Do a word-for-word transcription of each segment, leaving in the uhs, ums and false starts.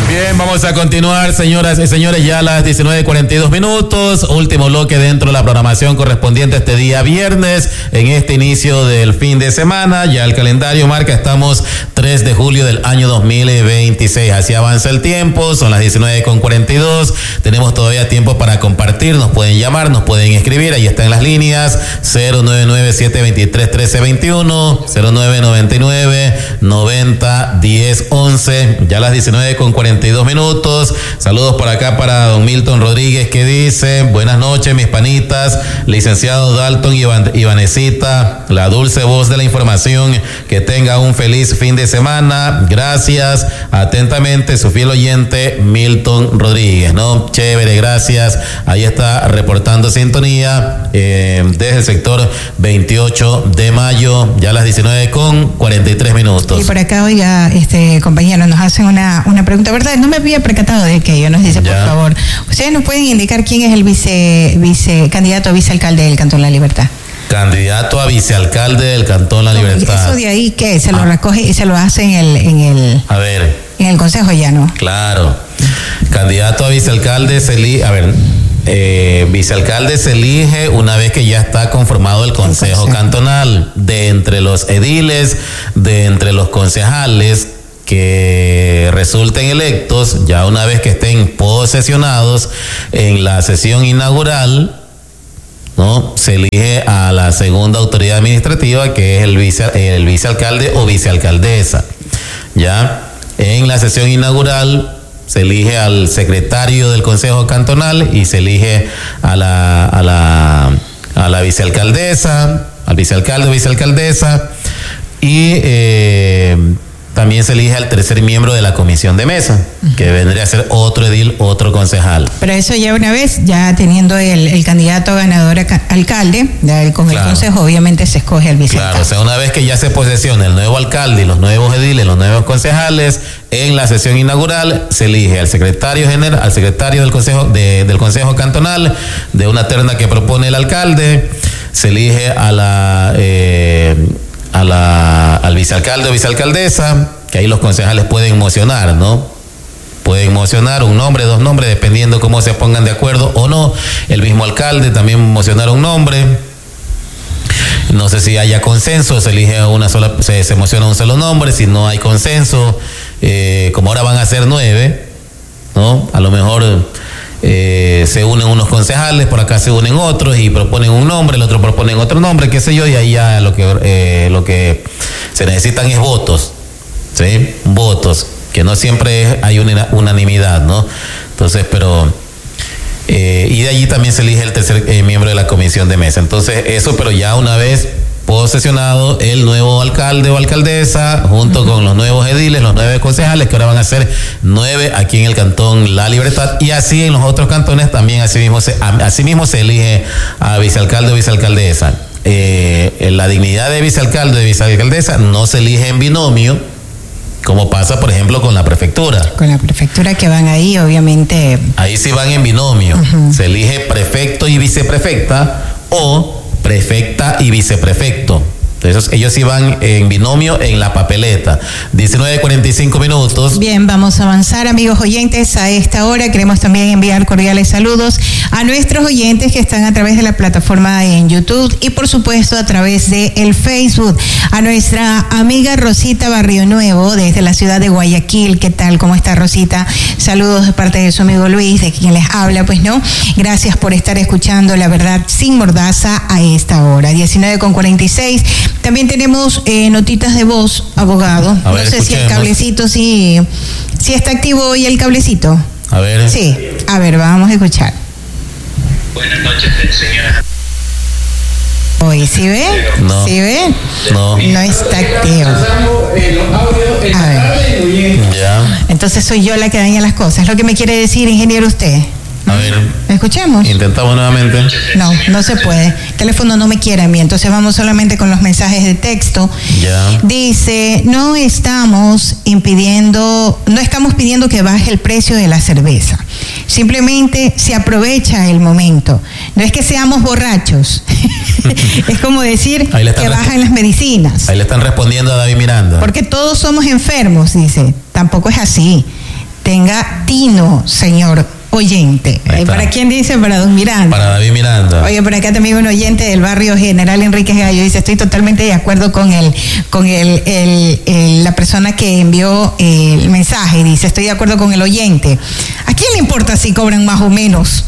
Bien, vamos a continuar, señoras y señores, ya a las diecinueve cuarenta y dos minutos, último bloque dentro de la programación correspondiente a este día viernes, en este inicio del fin de semana. Ya el calendario marca, estamos tres de julio del año dos mil veintiséis, así avanza el tiempo, son las diecinueve con cuarenta y dos, tenemos todavía tiempo para compartir, nos pueden llamar, nos pueden escribir, ahí están las líneas, cero nueve nueve siete dos tres uno tres dos uno, cero nueve nueve nueve noventa diez once, ya a las diecinueve con cuarenta y dos minutos. Saludos por acá para don Milton Rodríguez, que dice: buenas noches mis panitas, licenciado Dalton y Ivanesita, la dulce voz de la información, que tenga un feliz fin de semana, gracias, atentamente su fiel oyente Milton Rodríguez, ¿no? Chévere, gracias, ahí está reportando sintonía eh, desde el sector veintiocho de mayo, ya a las diecinueve con cuarenta y tres minutos. Y por acá, oiga, este compañero, nos hacen una, una pregunta, ¿verdad? No me había percatado de aquello, nos dice, ya. Por favor, ¿ustedes nos pueden indicar quién es el vice, vice candidato a vicealcalde del Cantón La Libertad? Candidato a vicealcalde del Cantón La Libertad. ¿Eso de ahí qué? ¿Se lo ah. recoge y se lo hace en el, en el... A ver. En el Consejo ya, ¿no? Claro. Candidato a vicealcalde se elige... A ver... Eh, vicealcalde se elige una vez que ya está conformado el consejo, el consejo cantonal, de entre los ediles, de entre los concejales que resulten electos, ya una vez que estén posesionados en la sesión inaugural, ¿no? Se elige a la segunda autoridad administrativa, que es el, vice, el vicealcalde o vicealcaldesa. Ya en la sesión inaugural se elige al secretario del Consejo Cantonal y se elige a la, a la, a la vicealcaldesa, al vicealcalde o vicealcaldesa, y eh, también se elige al tercer miembro de la comisión de mesa, uh-huh. que vendría a ser otro edil, otro concejal. Pero eso ya una vez, ya teniendo el, el candidato ganador a alcalde, ya con claro. el consejo obviamente se escoge el vicealcalde. Claro, o sea, una vez que ya se posesiona el nuevo alcalde y los nuevos ediles, los nuevos concejales, en la sesión inaugural se elige al secretario general, al secretario del consejo, de, del consejo cantonal, de una terna que propone el alcalde, se elige a la... Eh, a la, al vicealcalde o vicealcaldesa, que ahí los concejales pueden mocionar, ¿no? Pueden mocionar un nombre, dos nombres, dependiendo cómo se pongan de acuerdo o no. El mismo alcalde también mocionar un nombre. No sé si haya consenso, se elige una sola, se, se mociona un solo nombre. Si no hay consenso, eh, como ahora van a ser nueve, ¿no? A lo mejor Eh, se unen unos concejales, por acá se unen otros y proponen un nombre, el otro proponen otro nombre, qué sé yo, y ahí ya lo que eh, lo que se necesitan es votos, ¿sí? Votos, que no siempre hay una unanimidad, ¿no? Entonces, pero eh, y de allí también se elige el tercer eh, miembro de la comisión de mesa. Entonces, eso, pero ya una vez posesionado el nuevo alcalde o alcaldesa, junto uh-huh. con los nuevos ediles, los nueve concejales, que ahora van a ser nueve aquí en el Cantón La Libertad, y así en los otros cantones también, así mismo se, así mismo se elige a vicealcalde o vicealcaldesa. Eh, la dignidad de vicealcalde o de vicealcaldesa no se elige en binomio, como pasa, por ejemplo, con la prefectura. Con la prefectura que van ahí, obviamente. Ahí sí van en binomio. Uh-huh. Se elige prefecto y viceprefecta, o prefecta y viceprefecto. Entonces, ellos sí van en binomio en la papeleta. diecinueve cuarenta y cinco minutos. Bien, vamos a avanzar, amigos oyentes. A esta hora queremos también enviar cordiales saludos a nuestros oyentes que están a través de la plataforma en YouTube y, por supuesto, a través de el Facebook. A nuestra amiga Rosita Barrio Nuevo, desde la ciudad de Guayaquil. ¿Qué tal? ¿Cómo está, Rosita? Saludos de parte de su amigo Luis, de quien les habla, pues, ¿no? Gracias por estar escuchando La Verdad Sin Mordaza a esta hora. diecinueve con cuarenta y seis. También tenemos eh, notitas de voz, abogado. A ver, no sé escuchemos. Si el cablecito, sí, si está activo hoy el cablecito. A ver. Sí, a ver, vamos a escuchar. Buenas noches, señora. Hoy, ¿sí ve? No. ¿Sí ve? No. No está activo. A ver. Ya. Entonces soy yo la que daña las cosas. ¿Es lo que me quiere decir, ingeniero, usted? A ver. Escuchemos. Intentamos nuevamente. No, no se puede. El teléfono no me quiere a mí, entonces vamos solamente con los mensajes de texto. Ya. Dice, no estamos impidiendo, no estamos pidiendo que baje el precio de la cerveza. Simplemente se aprovecha el momento. No es que seamos borrachos. Es como decir que bajan las medicinas. Ahí le están respondiendo a David Miranda. Porque todos somos enfermos, dice. Tampoco es así. tenga tino, señor oyente. Eh, ¿Para quién dice? Para don Miranda. Para David Miranda. Oye, por acá también un oyente del barrio General Enríquez Gallo dice, estoy totalmente de acuerdo con el, con el, el, el la persona que envió el mensaje. Dice, estoy de acuerdo con el oyente. ¿A quién le importa si cobran más o menos?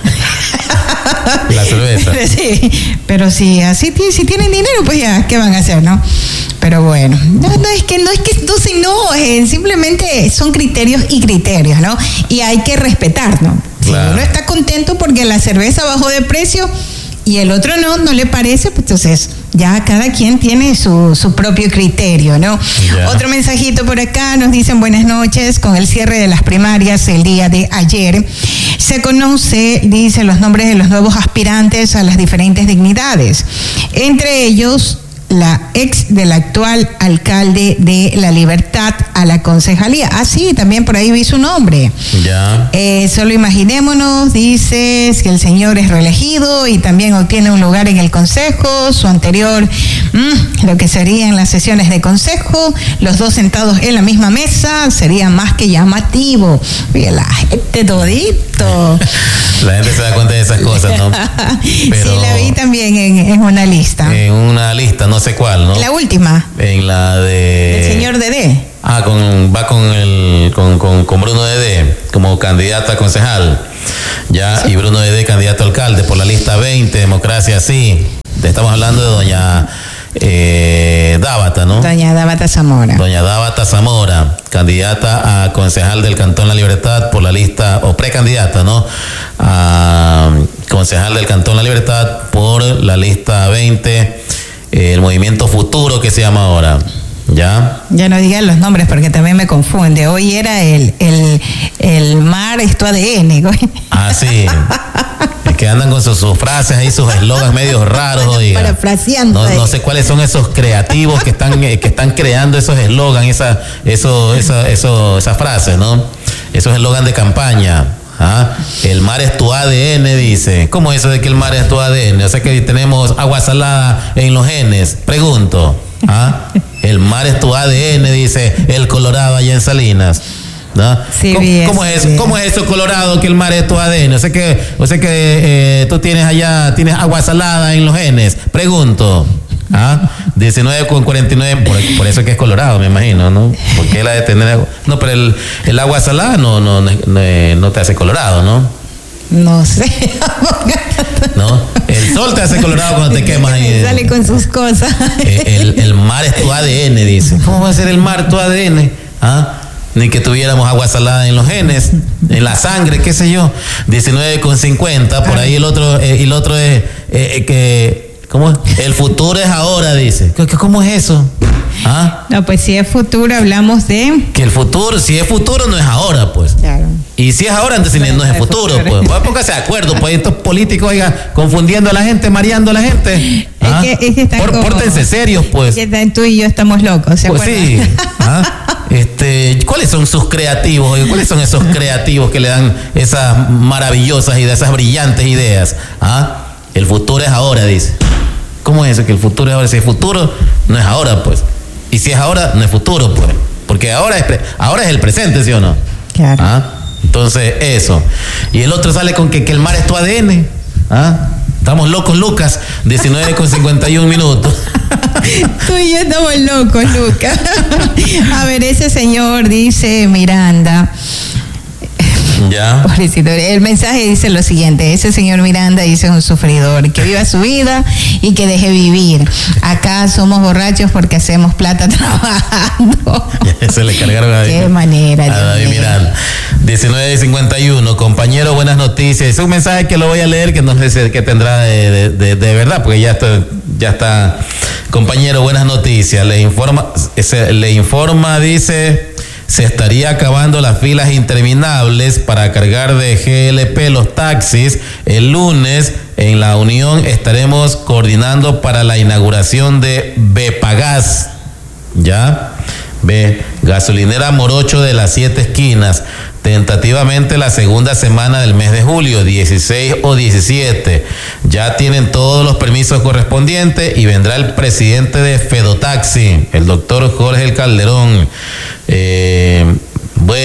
La cerveza. Sí, pero si así si tienen dinero, pues ya, ¿qué van a hacer, no? Pero bueno, no, no es que no es que no se enojen, simplemente son criterios y criterios, ¿no? Y hay que respetar, ¿no? Claro. Si uno está contento porque la cerveza bajó de precio y el otro no, no le parece, pues entonces ya cada quien tiene su, su propio criterio, ¿no? Yeah. Otro mensajito por acá, nos dicen buenas noches, con el cierre de las primarias el día de ayer, se conoce, dice, los nombres de los nuevos aspirantes a las diferentes dignidades, entre ellos la ex del actual alcalde de La Libertad a la concejalía. Ah, sí, también por ahí vi su nombre. Ya. Eh, solo imaginémonos, dices que el señor es reelegido y también obtiene un lugar en el consejo, su anterior, mmm, lo que serían las sesiones de consejo, los dos sentados en la misma mesa, sería más que llamativo. Oye, la gente todito. La gente se da cuenta de esas cosas, ¿no? Pero sí, la vi también en, en una lista. En una lista, no sé cuál, ¿no? La última. En la de... El señor Dedé. Ah, con, va con el con, con, con Bruno Dedé como candidato a concejal. Ya, sí. Y Bruno Dedé candidato a alcalde por la lista veinte, Democracia Sí. Estamos hablando de doña eh, Dábata, ¿no? Doña Dábata Zamora. Doña Dábata Zamora, candidata a concejal del Cantón La Libertad por la lista, o precandidata, ¿no? A concejal del Cantón La Libertad por la lista veinte, eh, el Movimiento Futuro que se llama ahora. ¿Ya? Ya no digan los nombres porque también me confunde. Hoy era el, el, el mar es tu A D N. Ah, sí. Es que andan con sus, sus frases ahí, sus eslogans medios raros. Oiga. Parafraseando. No, no sé cuáles son esos creativos que están, que están creando esos eslogans, esa, eso, esa, eso, esas frases, ¿no? Esos eslogans de campaña. ¿Ah? El mar es tu A D N, dice. ¿Cómo es eso de que el mar es tu A D N? O sea que tenemos agua salada en los genes. Pregunto. ¿Ah? El mar es tu A D N, dice el Colorado allá en Salinas. ¿No? Sí, ¿Cómo, bien, ¿cómo, es, bien. ¿Cómo es eso, Colorado, que el mar es tu A D N? O sea que, o sea que eh, tú tienes allá, tienes agua salada en los genes. Pregunto. ¿Ah? diecinueve con cuarenta y nueve, por, por eso que es Colorado, me imagino, ¿no? Porque él ha de tener agua. No, pero el, el agua salada no, no, no, no te hace Colorado, ¿no? No sé. ¿No? El sol te hace colorado cuando te quemas ahí. Sale con sus cosas. El, el mar es tu A D N, dice. ¿Cómo va a ser el mar tu A D N? ¿Ah? Ni que tuviéramos agua salada en los genes, en la sangre, qué sé yo. diecinueve con cincuenta, por ahí el otro, eh, el otro es eh, que, ¿cómo es? El futuro es ahora, dice. ¿Cómo es eso? ¿Ah? No, pues si es futuro hablamos de... Que el futuro, si es futuro no es ahora, pues. Claro. Y si es ahora, entonces bueno, no es el futuro, futuro, pues. Pues póngase de acuerdo, pues estos políticos, oiga, confundiendo a la gente, mareando a la gente. ¿Ah? Es que, es que están Por, como, pórtense serios, pues. Es que tú y yo estamos locos, ¿se pues acuerdan? sí. ¿Ah? Este, ¿cuáles son sus creativos? Oiga? ¿Cuáles son esos creativos que le dan esas maravillosas ideas, esas brillantes ideas? ¿Ah? El futuro es ahora, dice. ¿Cómo es eso? Que el futuro es ahora. Si es futuro, no es ahora, pues. Y si es ahora, no es futuro, pues. Porque ahora es, pre- ahora es el presente, ¿sí o no? Claro. ¿Ah? Entonces, eso. Y el otro sale con que, que el mar es tu A D N. ¿Ah? Estamos locos, Lucas. diecinueve con cincuenta y un minutos. Tú y yo estamos locos, Lucas. A ver, ese señor dice Miranda. Ya. Pobrecito. El mensaje dice lo siguiente: ese señor Miranda dice un sufridor, que viva su vida y que deje vivir. Acá somos borrachos porque hacemos plata trabajando. Se le cargaron a Qué manera. A David Miranda. diecinueve cincuenta y uno, compañero, buenas noticias. Es un mensaje que lo voy a leer, que no sé si que tendrá de, de, de, de verdad, porque ya está, ya está. Compañero, buenas noticias. Le informa, se, le informa, dice. Se estaría acabando las filas interminables para cargar de G L P los taxis. El lunes en la Unión estaremos coordinando para la inauguración de Bepagas. ¿Ya? Ve, gasolinera Morocho de las Siete Esquinas. Tentativamente la segunda semana del mes de julio, dieciséis o diecisiete. Ya tienen todos los permisos correspondientes y vendrá el presidente de Fedotaxi, el doctor Jorge El Calderón. Eh, bueno,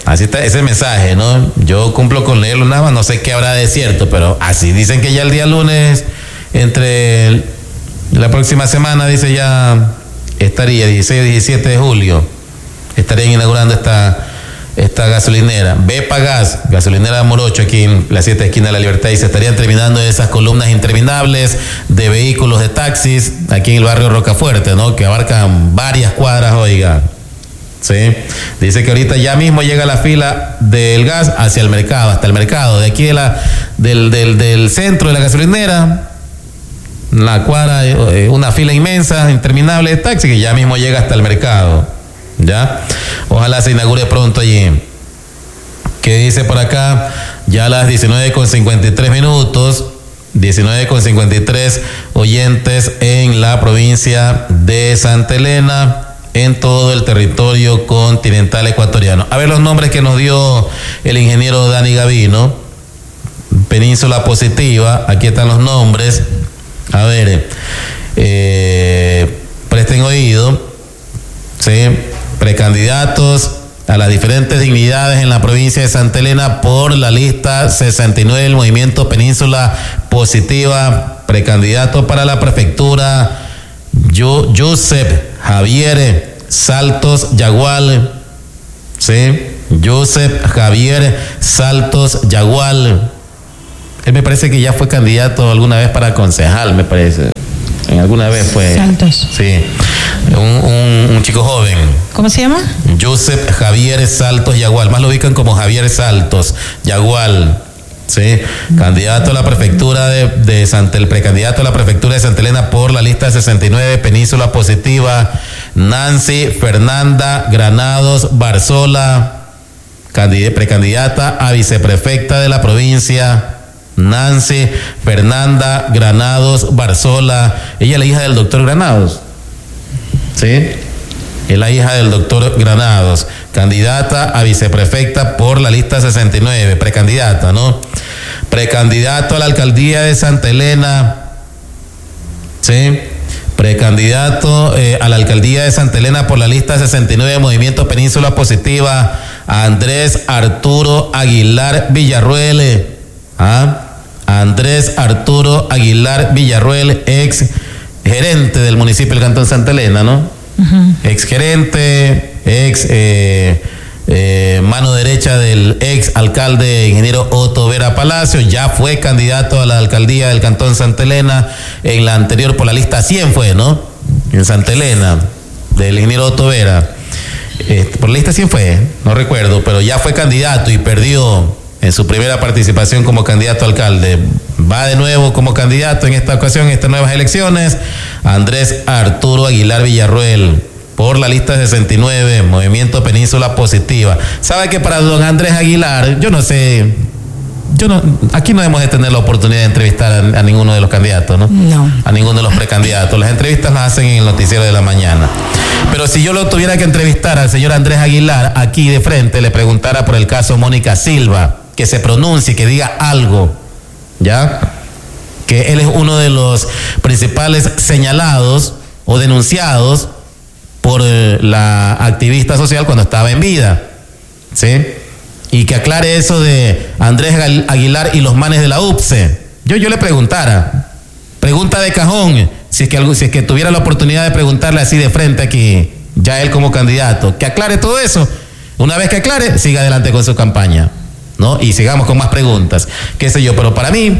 Así está ese mensaje, ¿no? Yo cumplo con leerlo nada más, no sé qué habrá de cierto, pero así dicen que ya el día lunes, entre la próxima semana, dice ya estaría dieciséis y diecisiete de julio, estarían inaugurando esta, esta gasolinera. Bepa Gas, gasolinera Morocho, aquí en la siete esquina de la Libertad, y se estarían terminando esas columnas interminables de vehículos, de taxis, aquí en el barrio Rocafuerte, ¿no? Que abarcan varias cuadras, oiga. Sí, dice que ahorita ya mismo llega la fila del gas hacia el mercado, hasta el mercado, de aquí de la, del, del, del centro de la gasolinera, la cuadra, eh, una fila inmensa, interminable de taxi, que ya mismo llega hasta el mercado, ¿ya? Ojalá se inaugure pronto allí. ¿Qué dice por acá? Ya a las diecinueve con cincuenta y tres minutos, diecinueve con cincuenta y tres oyentes en la provincia de Santa Elena, en todo el territorio continental ecuatoriano. A ver los nombres que nos dio el ingeniero Dani Gavino. Península Positiva, aquí están los nombres. A ver, eh, presten oído. ¿Sí? Precandidatos a las diferentes dignidades en la provincia de Santa Elena por la lista sesenta y nueve del movimiento Península Positiva. Precandidato para la prefectura, Yo, Joseph Javier Saltos Yagual, ¿sí? Joseph Javier Saltos Yagual. Él me parece que ya fue candidato alguna vez para concejal, me parece. En alguna vez fue. Saltos. Sí. Un, un, un chico joven. ¿Cómo se llama? Joseph Javier Saltos Yagual. Más lo ubican como Javier Saltos Yagual. Sí, candidato a la prefectura de, de Santa, el precandidato a la prefectura de Santa Elena por la lista sesenta y nueve, Península Positiva, Nancy Fernanda Granados Barzola, precandidata a viceprefecta de la provincia, Nancy Fernanda Granados Barzola. Ella es la hija del doctor Granados, ¿sí? Es la hija del doctor Granados, candidata a viceprefecta por la lista sesenta y nueve, precandidata, ¿no? Precandidato a la alcaldía de Santa Elena, ¿sí? Precandidato eh, a la alcaldía de Santa Elena por la lista sesenta y nueve, Movimiento Península Positiva, Andrés Arturo Aguilar Villarruel, ¿ah? Andrés Arturo Aguilar Villarruel, ex gerente del municipio del Cantón Santa Elena, ¿no? Uh-huh. Ex gerente, ex eh, eh, mano derecha del ex alcalde ingeniero Otto Vera Palacio, ya fue candidato a la alcaldía del Cantón Santa Elena en la anterior por la lista cien fue, ¿no? En Santa Elena, del ingeniero Otto Vera. Eh, por la lista cien fue, no recuerdo, pero ya fue candidato y perdió en su primera participación como candidato a alcalde. Va de nuevo como candidato en esta ocasión, en estas nuevas elecciones, Andrés Arturo Aguilar Villarruel, por la lista sesenta y nueve, Movimiento Península Positiva. ¿Sabe que para don Andrés Aguilar, yo no sé, yo no, aquí no debemos de tener la oportunidad de entrevistar a, a ninguno de los candidatos, ¿no? No. A ninguno de los precandidatos. Las entrevistas las hacen en el noticiero de la mañana. Pero si yo lo tuviera que entrevistar al señor Andrés Aguilar, aquí de frente, le preguntara por el caso Mónica Silva, que se pronuncie, que diga algo, ¿ya? Que él es uno de los principales señalados o denunciados por eh, la activista social cuando estaba en vida, ¿sí? Y que aclare eso de Andrés Aguilar y los manes de la U P C E. Yo, yo le preguntara, pregunta de cajón, si es que algo, si es que tuviera la oportunidad de preguntarle así de frente aquí, ya él como candidato, que aclare todo eso. Una vez que aclare, siga adelante con su campaña, ¿no? Y sigamos con más preguntas, qué sé yo, pero para mí,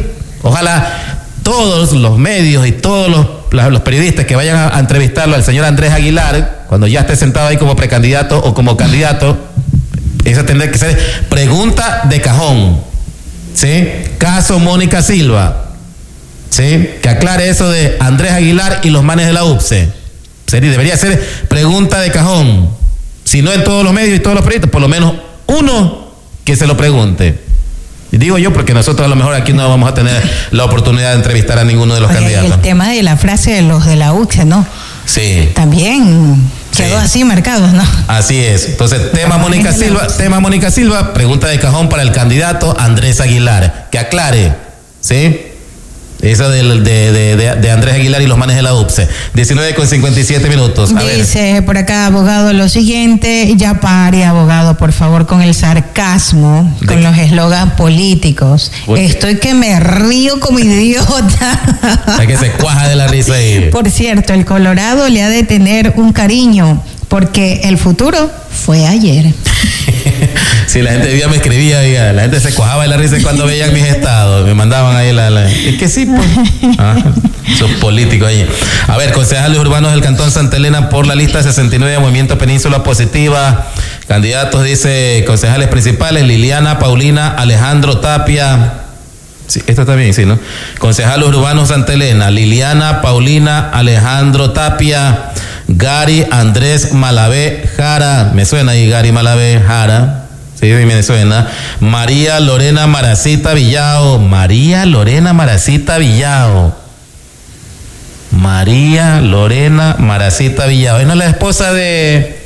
ojalá todos los medios y todos los, los periodistas que vayan a, a entrevistarlo al señor Andrés Aguilar, cuando ya esté sentado ahí como precandidato o como candidato, esa tendrá que ser pregunta de cajón, ¿sí? Caso Mónica Silva, ¿sí? Que aclare eso de Andrés Aguilar y los manes de la U P C E. Sería, debería ser pregunta de cajón, si no en todos los medios y todos los periodistas, por lo menos uno que se lo pregunte. Y digo yo porque nosotros a lo mejor aquí no vamos a tener la oportunidad de entrevistar a ninguno de los Oye, candidatos. El tema de la frase de los de la U C E, ¿no? Sí. También quedó sí. así marcado, ¿no? Así es. Entonces, tema Mónica Silva, tema Mónica Silva, pregunta de cajón para el candidato Andrés Aguilar, que aclare, ¿sí? Esa de, de, de, de, de Andrés Aguilar y los manes de la U P S E. diecinueve con cincuenta y siete minutos. A Dice ver. por acá, abogado, lo siguiente, ya pare, abogado, por favor, con el sarcasmo, ¿De con qué? los eslogans políticos. ¿Por qué? Estoy que me río como idiota. O sea, que se cuaja de la risa ahí. Por cierto, el Colorado le ha de tener un cariño, porque el futuro fue ayer. Si la gente vivía me escribía, oiga, la gente se cuajaba de la risa cuando veían mis estados, me mandaban ahí la... la es que sí, pues. Ah, esos políticos ahí. A ver, concejales urbanos del Cantón Santa Elena por la lista sesenta y nueve de Movimiento Península Positiva. Candidatos, dice, concejales principales, Liliana, Paulina, Alejandro Tapia. Sí, esto está bien, sí, ¿no? Concejales urbanos Santa Elena, Liliana, Paulina, Alejandro Tapia, Gary, Andrés Malavé Jara. Me suena ahí Gary Malavé Jara. Sí, me suena. María Lorena Maracita Villao. María Lorena Maracita Villao. María Lorena Maracita Villao. ¿Es no la esposa de,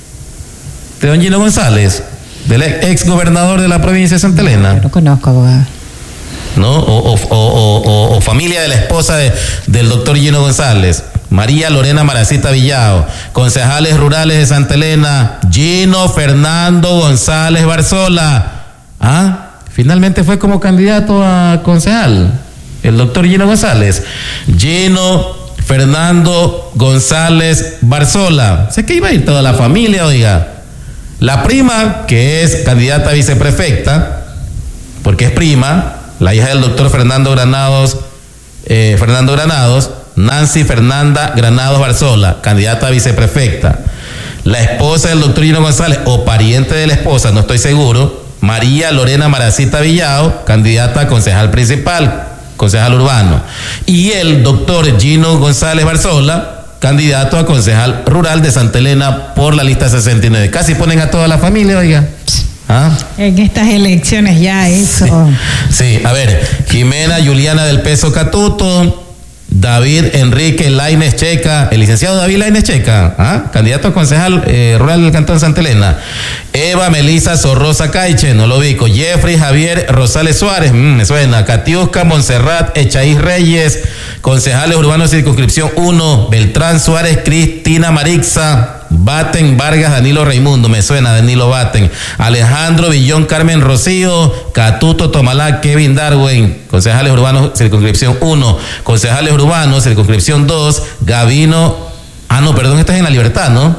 de don Gino González? Del ex gobernador de la provincia de Santa Elena. No conozco, abogado. ¿No? O, o, o, o, o familia de la esposa de, del doctor Gino González. María Lorena Maracita Villao. Concejales rurales de Santa Elena, Gino Fernando González Barzola. Ah, finalmente fue como candidato a concejal el doctor Gino González. Gino Fernando González Barzola. Sé que iba a ir toda la familia, oiga. La prima, que es candidata a viceprefecta, porque es prima, la hija del doctor Fernando Granados, eh, Fernando Granados, Nancy Fernanda Granados Barzola, candidata a viceprefecta. La esposa del doctor Gino González, o pariente de la esposa, no estoy seguro, María Lorena Maracita Villao, candidata a concejal principal, concejal urbano. Y el doctor Gino González Barzola, candidato a concejal rural de Santa Elena por la lista sesenta y nueve. Casi ponen a toda la familia, oiga. ¿Ah? En estas elecciones ya eso. Sí, sí, a ver, Jimena Juliana del Peso Catuto, David Enrique Lainez Checa, el licenciado David Lainez Checa, ¿ah? Candidato a concejal eh, rural del Cantón Santa Elena. Eva Melisa Sorrosa Caiche, no lo ubico. Jeffrey Javier Rosales Suárez, mmm, me suena. Catiusca Montserrat Echaíz Reyes, concejales urbanos de circunscripción uno, Beltrán Suárez Cristina Marixa, Baten Vargas Danilo Raimundo, me suena Danilo Baten. Alejandro Villón Carmen Rocío, Catuto Tomalá Kevin Darwin, concejales urbanos circunscripción uno, concejales urbanos circunscripción dos, Gavino, ah no, perdón, esta es en La Libertad, ¿no?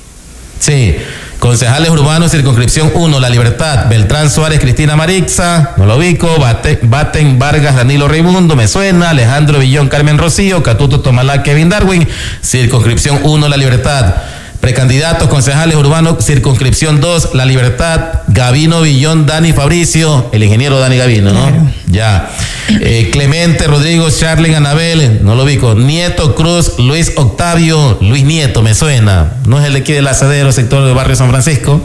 Sí. Concejales urbanos, circunscripción uno, La Libertad, Beltrán Suárez, Cristina Marixa, no lo ubico, Bate, Baten Vargas, Danilo Raimundo, me suena, Alejandro Villón, Carmen Rocío, Catuto Tomalá, Kevin Darwin, circunscripción uno, La Libertad. Precandidatos, concejales urbanos, circunscripción dos, La Libertad, Gavino Villón, Dani Fabricio, el ingeniero Dani Gavino, ¿no? Claro. Ya. Eh, Clemente Rodrigo, Charlen Anabel, no lo ubico. Nieto Cruz, Luis Octavio, Luis Nieto, me suena. ¿No es el de aquí del Asadero, sector del barrio San Francisco?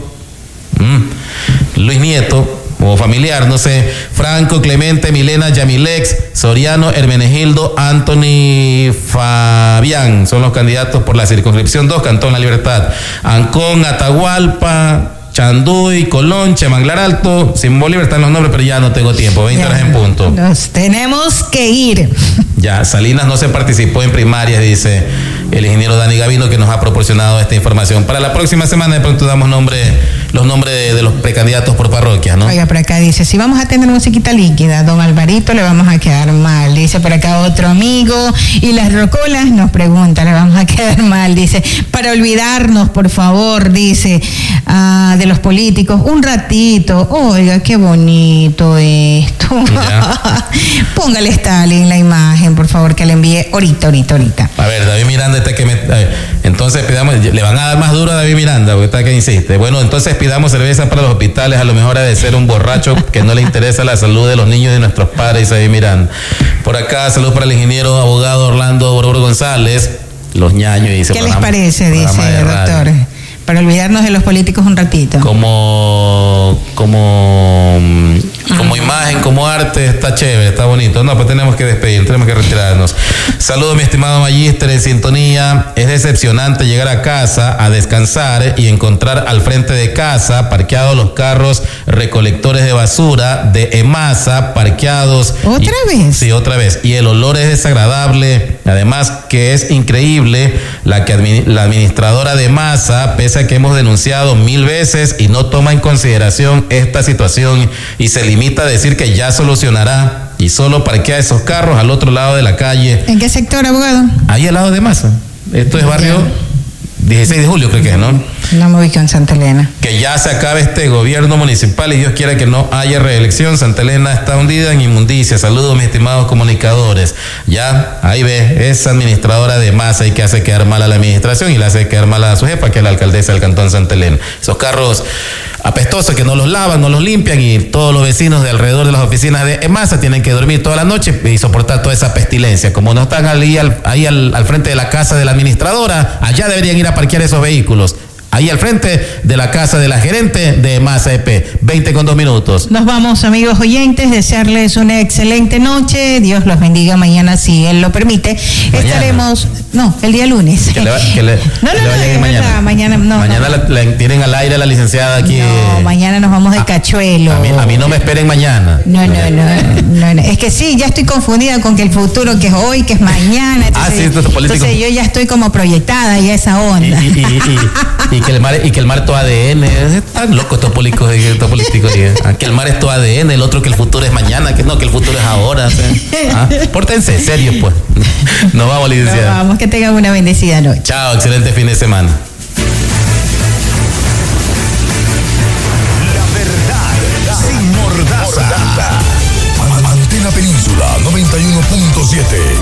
Mm. Luis Nieto, o familiar, no sé. Franco, Clemente, Milena, Yamilex, Soriano, Hermenegildo, Anthony Fabián, son los candidatos por la circunscripción dos, Cantón La Libertad. Ancón, Atahualpa, Chanduy, Colón, Chemanglar Alto, sin Bolívar están los nombres, pero ya no tengo tiempo, veinte horas en punto. Nos tenemos que ir. Ya, Salinas no se participó en primarias, dice el ingeniero Dani Gavino, que nos ha proporcionado esta información. Para la próxima semana de pronto damos nombre, los nombres de, de los precandidatos por parroquias, ¿no? Oiga, por acá dice, si vamos a tener musiquita líquida, don Alvarito, le vamos a quedar mal. Dice por acá otro amigo, y las rocolas nos pregunta, le vamos a quedar mal. Dice, para olvidarnos, por favor, dice, uh, de los políticos, un ratito. Oiga, qué bonito esto. Póngale Stalin la imagen, por favor, que le envíe ahorita, ahorita, ahorita. A ver, David Miranda está que me... Entonces pidamos, le van a dar más duro a David Miranda, porque está que insiste. Bueno, entonces pidamos cerveza para los hospitales, a lo mejor ha de ser un borracho que no le interesa la salud de los niños y de nuestros padres, David Miranda. Por acá, salud para el ingeniero abogado Orlando Borobor González, los ñaños. Dice, ¿qué les parece? Dice el doctor. Para olvidarnos de los políticos un ratito. Como, como, como imagen, como arte, está chévere, está bonito. No, pues tenemos que despedir, tenemos que retirarnos. Saludos, mi estimado Magíster, en sintonía. Es decepcionante llegar a casa a descansar y encontrar al frente de casa parqueados los carros recolectores de basura de EMASA, parqueados. ¿Otra y, vez? Sí, otra vez. Y el olor es desagradable. Además que es increíble la que admi- la administradora de EMASA, pese a que hemos denunciado mil veces y no toma en consideración esta situación y se limita a decir que ya solucionará y solo parquea esos carros al otro lado de la calle. ¿En qué sector, abogado? Ahí al lado de EMASA. Esto es barrio dieciséis de julio, creo que es, ¿no? No me ubico en Santa Elena. Que ya se acabe este gobierno municipal y Dios quiera que no haya reelección. Santa Elena está hundida en inmundicia. Saludos, mis estimados comunicadores. Ya, ahí ve, esa administradora de EMASA y que hace quedar mal a la administración y le hace quedar mal a su jefa, que es la alcaldesa del cantón Santa Elena. Esos carros apestosos que no los lavan, no los limpian y todos los vecinos de alrededor de las oficinas de EMASA tienen que dormir toda la noche y soportar toda esa pestilencia. Como no están ahí, al, ahí al, al frente de la casa de la administradora, allá deberían ir a parquear esos vehículos. Ahí al frente de la casa de la gerente de EMASA E P. veinte con dos minutos. Nos vamos, amigos oyentes, desearles una excelente noche. Dios los bendiga mañana, si Él lo permite. Mañana. Estaremos, no, el día lunes. Que le, va, que le, no, que no, le vayan no, mañana. mañana no. Mañana no. La, la tienen al aire a la licenciada aquí. No, mañana nos vamos de a, cachuelo. A mí, a mí no me esperen mañana. No, no, no, no, no. Es que sí, ya estoy confundida con que el futuro, que es hoy, que es mañana. Entonces, ah, sí, esto es político. Entonces yo ya estoy como proyectada ya esa onda. Y, y, y, y, y que el mar, y que el mar tu A D N, están locos estos políticos, estos políticos, que el mar es tu A D N, el otro que el futuro es mañana, que no, que el futuro es ahora. ¿Ah? Pórtense serios, pues. Nos vamos, licenciada. Nos vamos, que tengan una bendecida noche. Chao, excelente fin de semana. La verdad sin mordaza. Antena Península noventa y uno punto siete.